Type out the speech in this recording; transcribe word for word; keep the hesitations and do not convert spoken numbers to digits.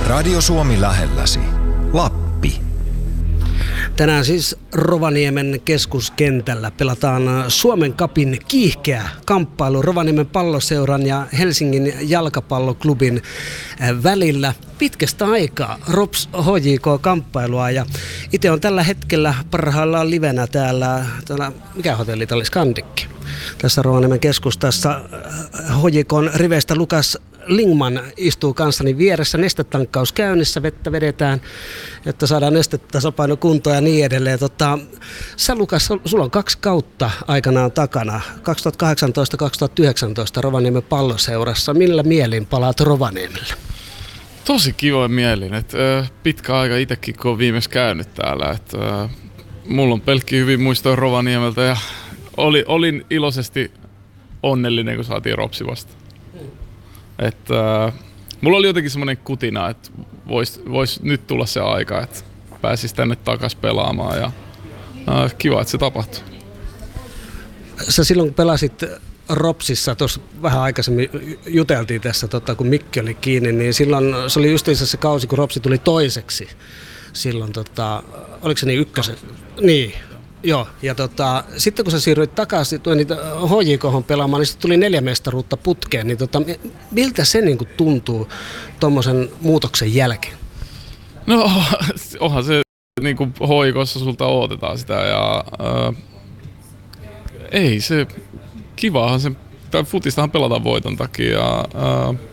Radio Suomi lähelläsi. Lappi. Tänään siis Rovaniemen keskuskentällä pelataan Suomen Cupin kiihkeä kamppailu Rovaniemen Palloseuran ja Helsingin jalkapalloklubin välillä. Pitkästä aikaa Rops H J K-kamppailua ja itse on tällä hetkellä parhaillaan livenä täällä, täällä mikä hotelli tämä oli, Skandikki. Tässä Rovaniemen keskustassa H J K:n riveistä Lukas Lingman istuu kanssani vieressä, nestetankkaus käynnissä, vettä vedetään, jotta saadaan nestetasapaino kuntoon ja niin edelleen. Tota, sä Lukas, sulla on kaksi kautta aikanaan takana, kaksituhattakahdeksantoista kaksituhattayhdeksäntoista Rovaniemen Palloseurassa. Millä mielin palaat Rovaniemelle? Tosi kivoin mielin, että äh, pitkä aika itsekin kun olen viimeksi käynyt täällä. Että, äh, mulla on pelkki hyvin muistoja Rovaniemeltä ja oli, olin iloisesti onnellinen, kun saatiin Ropsi vasta. Että, äh, mulla oli jotenkin semmoinen kutina, että voisi vois nyt tulla se aika, että pääsis tänne takas pelaamaan ja äh, kiva, että se tapahtui. Sä silloin kun pelasit Ropsissa, tuossa vähän aikaisemmin juteltiin tässä, tota, kun Mikki oli kiinni, niin silloin se oli justiinsa se kausi, kun Ropsi tuli toiseksi. Silloin, tota, oliko se niin ykkösen? Niin. Joo, ja tota, sitten kun sä siirryit takaisin niitä H J K:hon pelaamaan, niin sitten tuli neljä mestaruutta putkeen, niin tota, miltä se niin kuin tuntuu tuommoisen muutoksen jälkeen? No onhan se, niin kuin H J K:ssa sulta odotetaan sitä ja äh, ei se, kivahan se, tai futistahan pelataan voiton takia ja äh,